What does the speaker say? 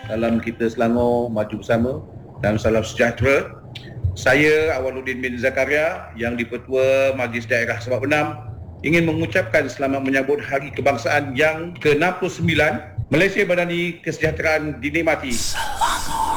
dalam kita Selangor maju bersama dan salam sejahtera. Saya Awaluddin bin Zakaria yang di-Pertua Majlis Daerah Sabak Benam ingin mengucapkan selamat menyambut Hari Kebangsaan yang ke-69. Malaysia Madani kesejahteraan dinikmati.